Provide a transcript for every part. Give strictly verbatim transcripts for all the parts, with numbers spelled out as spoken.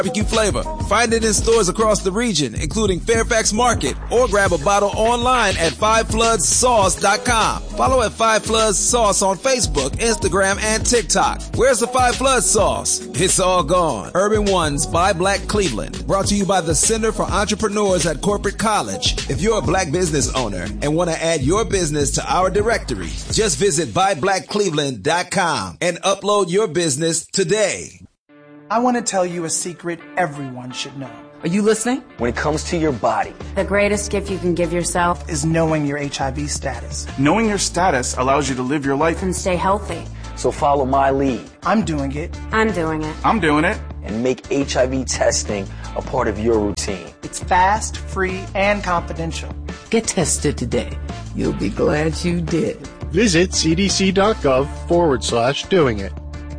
barbecue flavor. Find it in stores across the region, including Fairfax Market, or grab a bottle online at five floods sauce dot com. Follow at Five Floods Sauce on Facebook, Instagram, and TikTok. Where's the Five Floods sauce? It's all gone. Urban Ones by Black Cleveland. Brought to you by the Center for Entrepreneurs at Corporate College. If you're a black business owner and want to add your business to our directory, just visit buy black cleveland dot com and upload your business today. I want to tell you a secret everyone should know. Are you listening? When it comes to your body, the greatest gift you can give yourself is knowing your H I V status. Knowing your status allows you to live your life and stay healthy. So follow my lead. I'm doing it. I'm doing it. I'm doing it. And make H I V testing a part of your routine. It's fast, free, and confidential. Get tested today. You'll be glad you did. Visit cdc.gov forward slash doing it.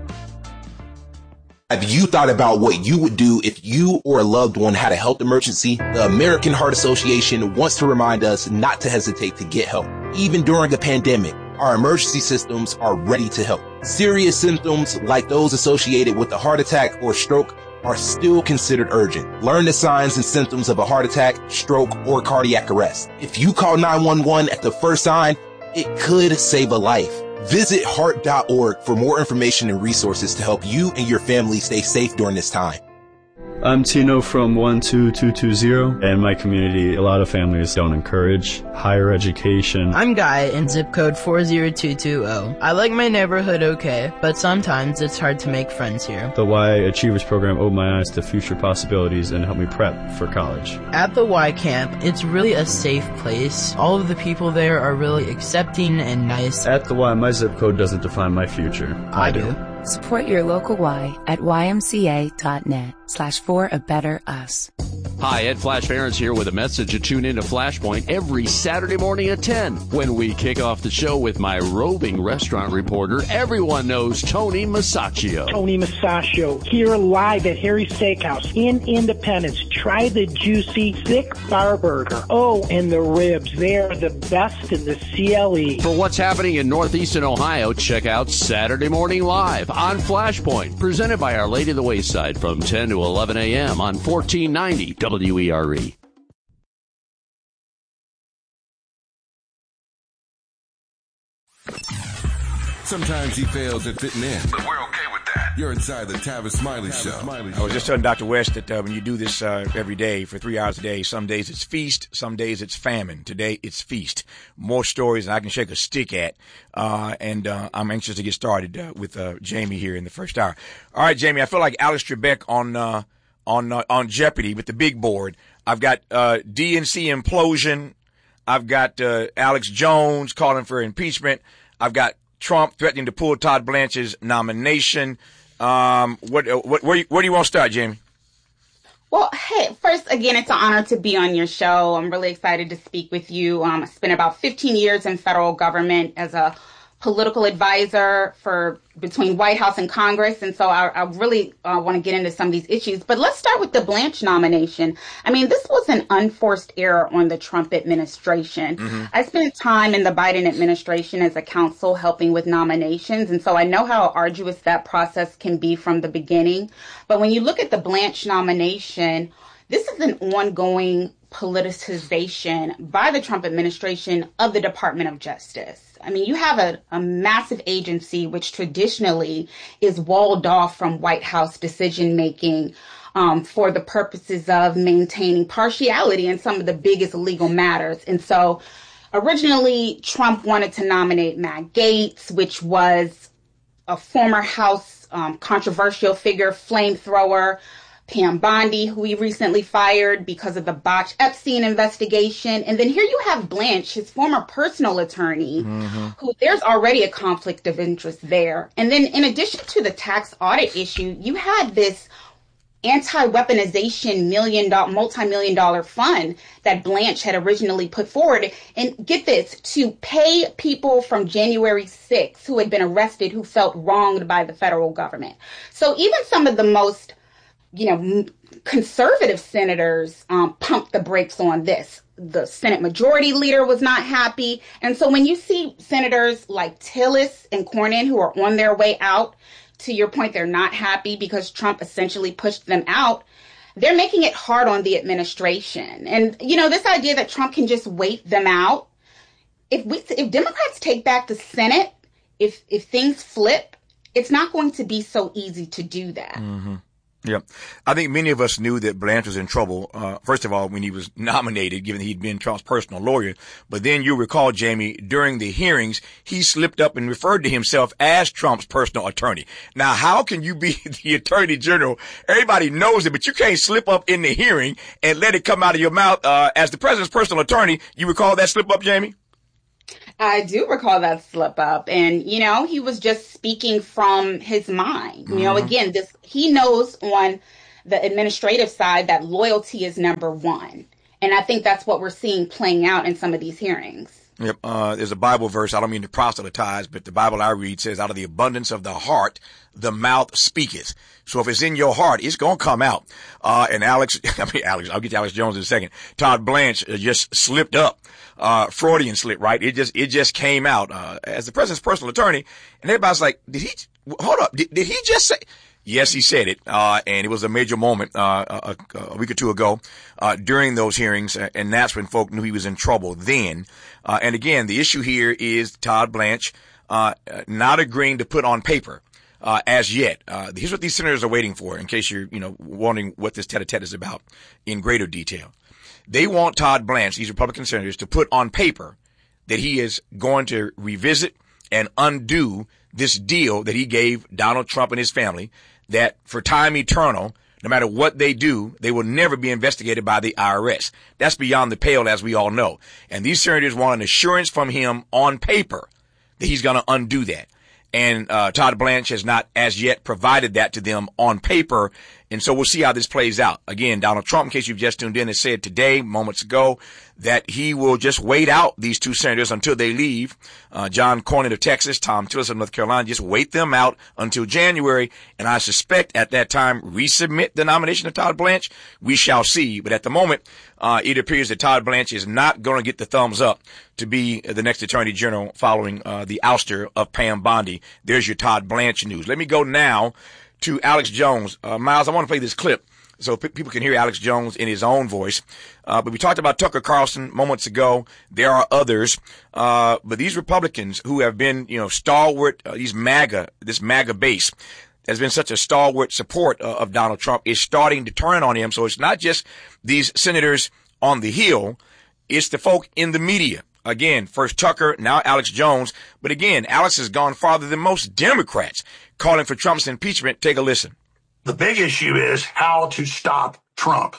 Have you thought about what you would do if you or a loved one had a health emergency? The American Heart Association wants to remind us not to hesitate to get help. Even during a pandemic, our emergency systems are ready to help. Serious symptoms like those associated with a heart attack or stroke are still considered urgent. Learn the signs and symptoms of a heart attack, stroke, or cardiac arrest. If you call nine one one at the first sign, it could save a life. Visit heart dot org for more information and resources to help you and your family stay safe during this time. I'm Tino from one two two two zero. In my community, a lot of families don't encourage higher education. I'm Guy in zip code four zero two two zero. I like my neighborhood okay, but sometimes it's hard to make friends here. The Y Achievers program opened my eyes to future possibilities and helped me prep for college. At the Y Camp, it's really a safe place. All of the people there are really accepting and nice. At the Y, my zip code doesn't define my future. I, I do. do. Support your local Y at ymca.net slash for a better us. Hi, Ed Flash Barons here with a message to tune into Flashpoint every Saturday morning at ten when we kick off the show with my roving restaurant reporter. Everyone knows Tony Masaccio. Tony Masaccio here live at Harry's Steakhouse in Independence. Try the juicy, thick bar burger. Oh, and the ribs. They are the best in the C L E. For what's happening in Northeastern Ohio, check out Saturday Morning Live on Flashpoint, presented by Our Lady of the Wayside from ten to eleven a.m. on fourteen ninety W E R E. Sometimes he fails at fitting in, but we're okay with that. You're inside the Tavis Smiley Show. Smiley I was just telling Doctor West that uh, when you do this uh, every day for three hours a day, some days it's feast, some days it's famine. Today it's feast. More stories than I can shake a stick at. Uh, and uh, I'm anxious to get started uh, with uh, Jamie here in the first hour. All right, Jamie, I feel like Alex Trebek on uh, on uh, on Jeopardy with the big board. I've got uh, D N C implosion. I've got uh, Alex Jones calling for impeachment. I've got Trump threatening to pull Todd Blanche's nomination. Um, what, what, where, where do you want to start, Jamie? Well, hey, first, again, it's an honor to be on your show. I'm really excited to speak with you. Um, I spent about fifteen years in federal government as a political advisor for between White House and Congress. And so I, I really uh, want to get into some of these issues. But let's start with the Blanche nomination. I mean, this was an unforced error on the Trump administration. Mm-hmm. I spent time in the Biden administration as a counsel helping with nominations. And so I know how arduous that process can be from the beginning. But when you look at the Blanche nomination, this is an ongoing politicization by the Trump administration of the Department of Justice. I mean, you have a, a massive agency which traditionally is walled off from White House decision making um, for the purposes of maintaining partiality in some of the biggest legal matters. And so originally, Trump wanted to nominate Matt Gaetz, which was a former House um, controversial figure, flamethrower, Pam Bondi, who he recently fired because of the botched Epstein investigation. And then here you have Blanche, his former personal attorney, mm-hmm. who there's already a conflict of interest there. And then in addition to the tax audit issue, you had this anti-weaponization million dollar, multi-million dollar fund that Blanche had originally put forward. And get this, to pay people from January sixth who had been arrested who felt wronged by the federal government. So even some of the most you know, conservative senators um, pumped the brakes on this. The Senate Majority Leader was not happy. And so when you see senators like Tillis and Cornyn who are on their way out to your point, they're not happy because Trump essentially pushed them out. They're making it hard on the administration. And, you know, this idea that Trump can just wait them out. If we, if Democrats take back the Senate, if, if things flip, it's not going to be so easy to do that. Mm-hmm. Yeah. I think many of us knew that Blanche was in trouble, uh, first of all, when he was nominated, given that he'd been Trump's personal lawyer. But then you recall, Jamie, during the hearings, he slipped up and referred to himself as Trump's personal attorney. Now, how can you be the attorney general? Everybody knows it, but you can't slip up in the hearing and let it come out of your mouth, uh, as the president's personal attorney. You recall that slip up, Jamie? I do recall that slip up. And, you know, he was just speaking from his mind. You know, mm-hmm. again, this he knows on the administrative side that loyalty is number one. And I think that's what we're seeing playing out in some of these hearings. Yep. Uh, there's a Bible verse. I don't mean to proselytize, but the Bible I read says, out of the abundance of the heart, the mouth speaketh. So if it's in your heart, it's going to come out. Uh, and Alex, I mean, Alex, I'll get to Alex Jones in a second. Todd Blanche just slipped up. Uh, Freudian slip, right? It just, it just came out, uh, as the president's personal attorney. And everybody's like, did he, hold up, did, did he just say? Yes, he said it. Uh, and it was a major moment, uh, a, a week or two ago, uh, during those hearings. And that's when folk knew he was in trouble then. Uh, and again, the issue here is Todd Blanche, uh, not agreeing to put on paper, uh, as yet. Uh, here's what these senators are waiting for, in case you're, you know, wondering what this tete-a-tete is about in greater detail. They want Todd Blanche, these Republican senators, to put on paper that he is going to revisit and undo this deal that he gave Donald Trump and his family, that for time eternal, no matter what they do, they will never be investigated by the I R S. That's beyond the pale, as we all know. And these senators want an assurance from him on paper that he's going to undo that. And uh Todd Blanche has not as yet provided that to them on paper. And so we'll see how this plays out. Again, Donald Trump, in case you've just tuned in, has said today, moments ago, that he will just wait out these two senators until they leave. Uh John Cornyn of Texas, Tom Tillis of North Carolina, just wait them out until January. And I suspect at that time, resubmit the nomination of Todd Blanche. We shall see. But at the moment, uh it appears that Todd Blanche is not going to get the thumbs up to be the next attorney general following uh the ouster of Pam Bondi. There's your Todd Blanche news. Let me go now to Alex Jones. Uh, Miles, I want to play this clip so p- people can hear Alex Jones in his own voice. Uh, but we talked about Tucker Carlson moments ago. There are others. Uh, but these Republicans who have been, you know, stalwart, uh, these MAGA, this MAGA base has been such a stalwart support uh, of Donald Trump is starting to turn on him. So it's not just these senators on the Hill. It's the folk in the media. Again, first Tucker, now Alex Jones. But again, Alex has gone farther than most Democrats calling for Trump's impeachment. Take a listen. The big issue is how to stop Trump.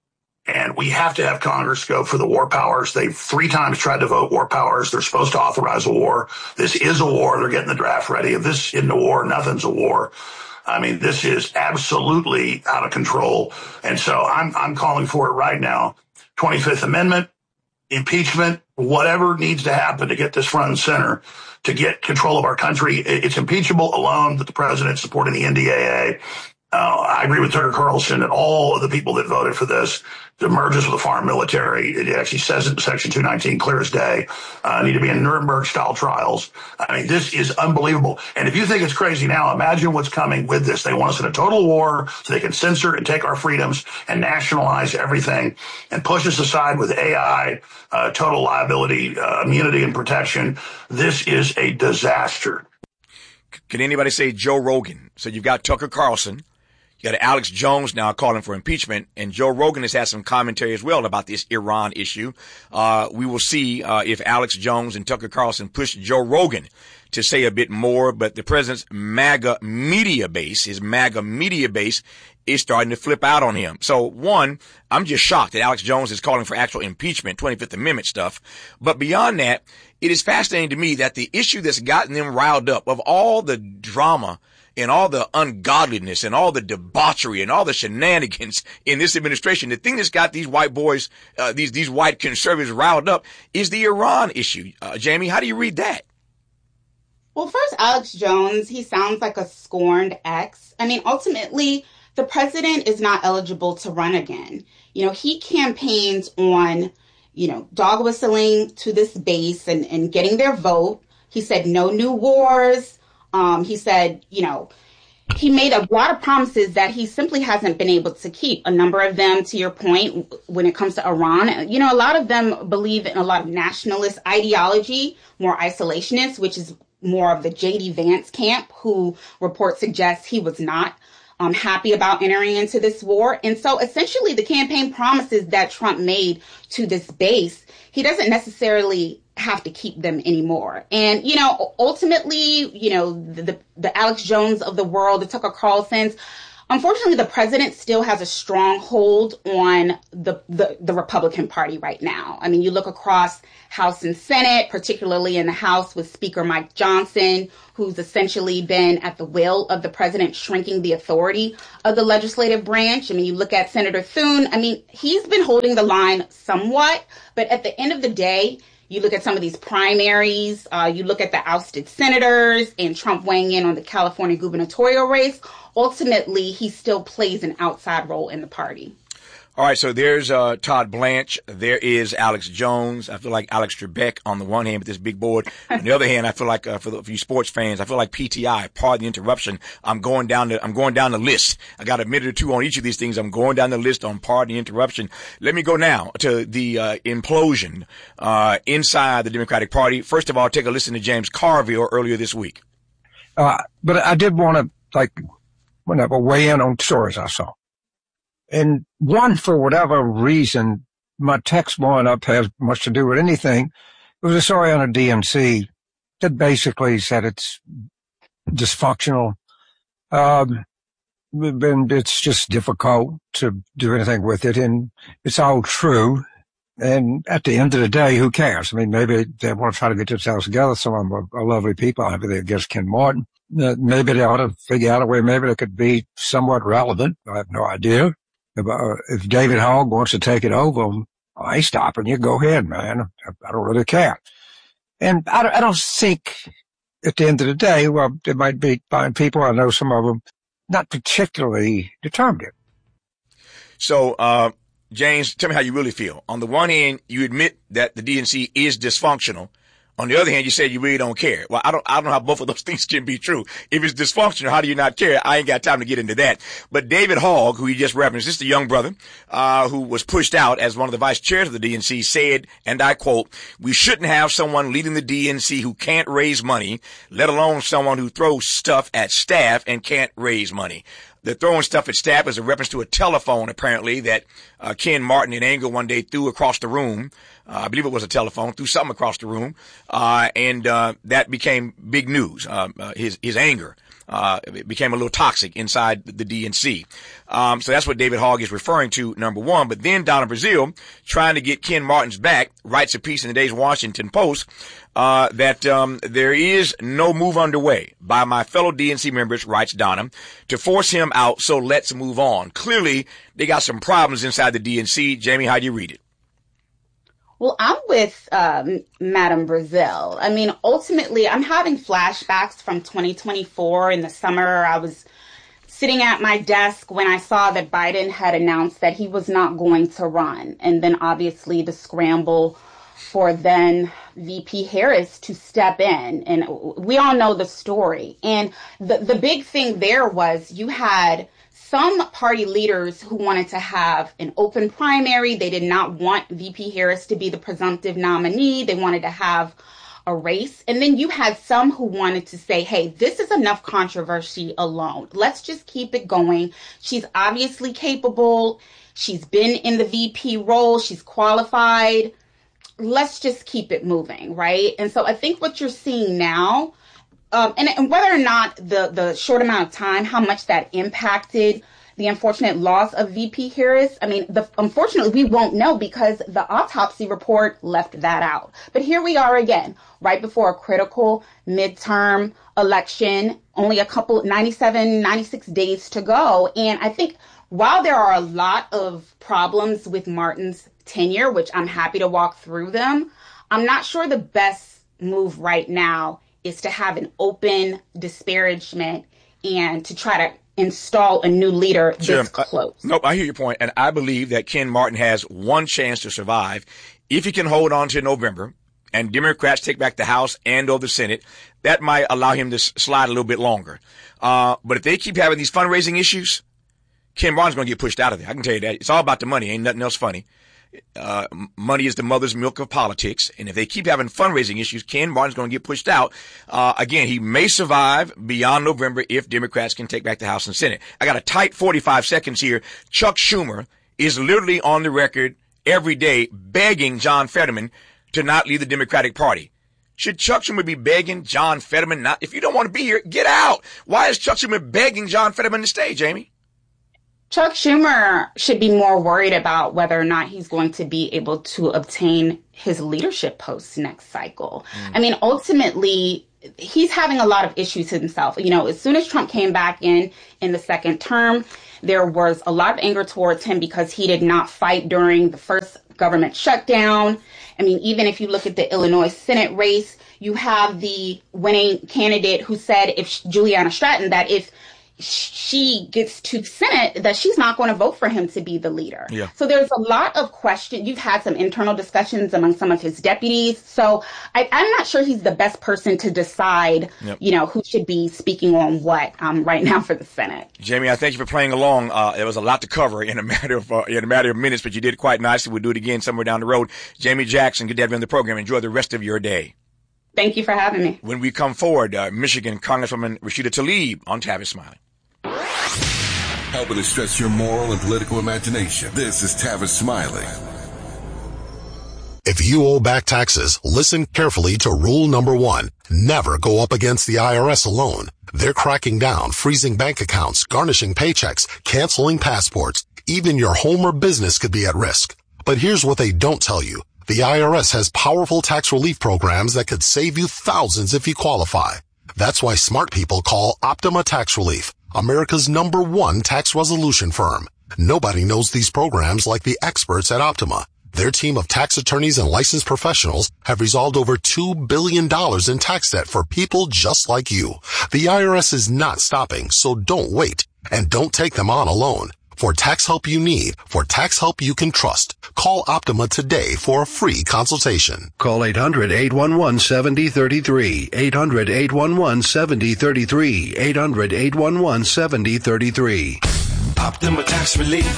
And we have to have Congress go for the war powers. They've three times tried to vote war powers. They're supposed to authorize a war. This is a war. They're getting the draft ready. If this isn't a war, nothing's a war. I mean, this is absolutely out of control. And so I'm, I'm calling for it right now. twenty-fifth Amendment, impeachment, whatever needs to happen to get this front and center, to get control of our country. It's impeachable alone that the president supporting the N D A A. Uh, I agree with Tucker Carlson and all of the people that voted for this. The mergers with the foreign military, it actually says it in Section two nineteen, clear as day, uh, need to be in Nuremberg-style trials. I mean, this is unbelievable. And if you think it's crazy now, imagine what's coming with this. They want us in a total war so they can censor and take our freedoms and nationalize everything and push us aside with A I, uh, total liability, uh, immunity and protection. This is a disaster. Can anybody say Joe Rogan? So you've got Tucker Carlson. You got Alex Jones now calling for impeachment, and Joe Rogan has had some commentary as well about this Iran issue. Uh, we will see uh, if Alex Jones and Tucker Carlson push Joe Rogan to say a bit more, but the president's MAGA media base, his MAGA media base, is starting to flip out on him. So, one, I'm just shocked that Alex Jones is calling for actual impeachment, twenty-fifth Amendment stuff. But beyond that, it is fascinating to me that the issue that's gotten them riled up, of all the drama and all the ungodliness and all the debauchery and all the shenanigans in this administration, the thing that's got these white boys, uh, these these white conservatives riled up is the Iran issue. Uh, Jamie, how do you read that? Well, first, Alex Jones, he sounds like a scorned ex. I mean, ultimately, the president is not eligible to run again. You know, he campaigns on, you know, dog whistling to this base and, and getting their vote. He said no new wars. Um, he said, you know, he made a lot of promises that he simply hasn't been able to keep. A number of them, to your point, when it comes to Iran, you know, a lot of them believe in a lot of nationalist ideology, more isolationist, which is more of the J D Vance camp, who reports suggest he was not um, happy about entering into this war. And so essentially the campaign promises that Trump made to this base, he doesn't necessarily have to keep them anymore. And, you know, ultimately, you know, the, the, the Alex Jones of the world, the Tucker Carlsons, unfortunately, the president still has a strong hold on the, the, the Republican Party right now. I mean, you look across House and Senate, particularly in the House with Speaker Mike Johnson, who's essentially been at the will of the president, shrinking the authority of the legislative branch. I mean, you look at Senator Thune. I mean, he's been holding the line somewhat, but at the end of the day, you look at some of these primaries, uh, you look at the ousted senators and Trump weighing in on the California gubernatorial race. Ultimately, he still plays an outside role in the party. All right, so there's uh, Todd Blanche. There is Alex Jones. I feel like Alex Trebek on the one hand with this big board. On the other hand, I feel like uh, for, the, for you sports fans, I feel like P T I. Pardon the interruption. I'm going down the I'm going down the list. I got a minute or two on each of these things. I'm going down the list on pardon the interruption. Let me go now to the uh, implosion uh, inside the Democratic Party. First of all, take a listen to James Carville earlier this week. Uh, but I did want to like whenever weigh in on stories I saw. And one, for whatever reason, my text blowing up has much to do with anything. It was a story on a D N C that basically said it's dysfunctional. Um, and it's just difficult to do anything with it. And it's all true. And at the end of the day, who cares? I mean, maybe they want to try to get themselves together. Some of them are, are lovely people. I think against Ken Martin. Uh, maybe they ought to figure out a way. Maybe they could be somewhat relevant. I have no idea. If, uh, if David Hogg wants to take it over, I ain't stopping you. Go ahead, man. I, I don't really care. And I, I don't think at the end of the day, well, there might be fine people. I know some of them not particularly determined. So, uh, James, tell me how you really feel. On the one hand, you admit that the D N C is dysfunctional. On the other hand, you said you really don't care. Well, I don't, I don't know how both of those things can be true. If it's dysfunctional, how do you not care? I ain't got time to get into that. But David Hogg, who he just referenced, this is the young brother, uh, who was pushed out as one of the vice chairs of the D N C, said, and I quote, "We shouldn't have someone leading the D N C who can't raise money, let alone someone who throws stuff at staff and can't raise money." The throwing stuff at staff is a reference to a telephone, apparently, that uh, Ken Martin in anger one day threw across the room. Uh, I believe it was a telephone, threw something across the room, uh, and uh, that became big news. Uh, uh, his his anger uh, it became a little toxic inside the D N C. Um, so that's what David Hogg is referring to, number one. But then Donna Brazile, trying to get Ken Martin's back, writes a piece in today's Washington Post uh, that um, there is no move underway by my fellow D N C members, writes Donna, to force him out, so let's move on. Clearly, they got some problems inside the D N C. Jamie, how do you read it? Well, I'm with um, Madam Brazile. I mean, ultimately, I'm having flashbacks from twenty twenty-four. In the summer, I was sitting at my desk when I saw that Biden had announced that he was not going to run. And then obviously the scramble for then V P Harris to step in. And we all know the story. And the, the big thing there was you had some party leaders who wanted to have an open primary. They did not want V P Harris to be the presumptive nominee. They wanted to have a race. And then you had some who wanted to say, hey, this is enough controversy alone. Let's just keep it going. She's obviously capable. She's been in the V P role. She's qualified. Let's just keep it moving, right? And so I think what you're seeing now, Um, and, and whether or not the, the short amount of time, how much that impacted the unfortunate loss of V P Harris, I mean, the, unfortunately, we won't know because the autopsy report left that out. But here we are again, right before a critical midterm election, only a couple, ninety-seven, ninety-six days to go. And I think while there are a lot of problems with Martin's tenure, which I'm happy to walk through them, I'm not sure the best move right now is to have an open disparagement and to try to install a new leader this Jim, close. I, nope, I hear your point, and I believe that Ken Martin has one chance to survive if he can hold on to November and Democrats take back the House and or the Senate, that might allow him to slide a little bit longer. Uh, but if they keep having these fundraising issues, Ken Barnes is going to get pushed out of there. I can tell you that. It's all about the money. Ain't nothing else funny. Uh, money is the mother's milk of politics. And if they keep having fundraising issues, Ken Barnes is going to get pushed out. Uh, again, he may survive beyond November if Democrats can take back the House and Senate. I got a tight forty-five seconds here. Chuck Schumer is literally on the record every day begging John Fetterman to not leave the Democratic Party. Should Chuck Schumer be begging John Fetterman not? If you don't want to be here, get out. Why is Chuck Schumer begging John Fetterman to stay, Jamie? Chuck Schumer should be more worried about whether or not he's going to be able to obtain his leadership post next cycle. Mm. I mean, ultimately, he's having a lot of issues himself. You know, as soon as Trump came back in in the second term, there was a lot of anger towards him because he did not fight during the first government shutdown. I mean, even if you look at the Illinois Senate race, you have the winning candidate who said, if Juliana Stratton, that if she gets to Senate, that she's not going to vote for him to be the leader. Yeah. So there's a lot of question. You've had some internal discussions among some of his deputies. So I, I'm not sure he's the best person to decide, yep. you know, who should be speaking on what um, right now for the Senate. Jamie, I thank you for playing along. Uh, there was a lot to cover in a matter of uh, in a matter of minutes, but you did quite nicely. We'll do it again somewhere down the road. Jamie Jackson, good to have you on the program. Enjoy the rest of your day. Thank you for having me. When we come forward, uh, Michigan Congresswoman Rashida Tlaib on Tavis Smiley. Helping to stretch your moral and political imagination. This is Tavis Smiley. If you owe back taxes, listen carefully to rule number one. Never go up against the I R S alone. They're cracking down, freezing bank accounts, garnishing paychecks, canceling passports. Even your home or business could be at risk. But here's what they don't tell you. The I R S has powerful tax relief programs that could save you thousands if you qualify. That's why smart people call Optima Tax Relief, America's number one tax resolution firm. Nobody knows these programs like the experts at Optima. Their team of tax attorneys and licensed professionals have resolved over two billion dollars in tax debt for people just like you. The I R S is not stopping, so don't wait. And don't take them on alone. For tax help you need, for tax help you can trust, call Optima today for a free consultation. Call eight hundred, eight one one, seven zero three three. eight hundred, eight one one, seven zero three three. eight hundred, eight one one, seven zero three three. Optima Tax Relief.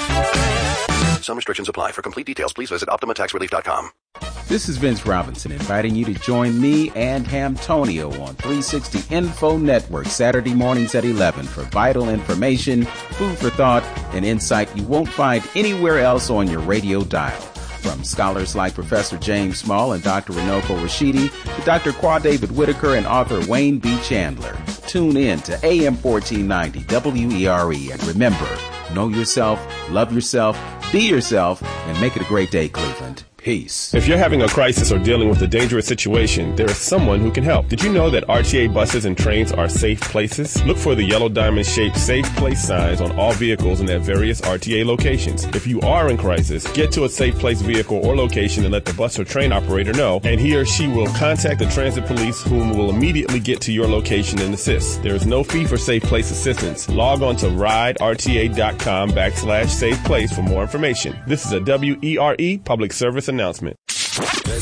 Some restrictions apply. For complete details, please visit optima tax relief dot com. This is Vince Robinson inviting you to join me and Hamtonio on three sixty Info Network Saturday mornings at eleven for vital information, food for thought, and insight you won't find anywhere else on your radio dial. From scholars like Professor James Small and Doctor Runoko Rashidi to Doctor Qua David Whitaker and author Wayne B. Chandler. Tune in to A M fourteen ninety W E R E and remember, know yourself, love yourself, be yourself, and make it a great day, Cleveland. Peace. If you're having a crisis or dealing with a dangerous situation, there is someone who can help. Did you know that R T A buses and trains are safe places? Look for the yellow diamond-shaped safe place signs on all vehicles in their various R T A locations. If you are in crisis, get to a safe place vehicle or location and let the bus or train operator know, and he or she will contact the transit police, whom will immediately get to your location and assist. There is no fee for safe place assistance. Log on to riderta.com backslash safe place for more information. This is a W E R E public service announcement.